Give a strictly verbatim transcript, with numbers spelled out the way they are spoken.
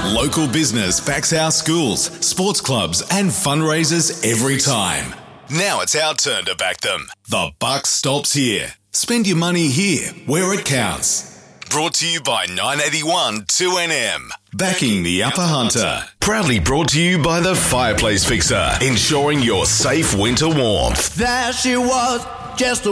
Local business backs our schools, sports clubs and fundraisers every time. Now it's our turn to back them. The buck stops here. Spend your money here, where it counts. Brought to you by nine eighty-one two N M. Backing the Upper Hunter. Proudly brought to you by the Fireplace Fixer. Ensuring your safe winter warmth. There she was, just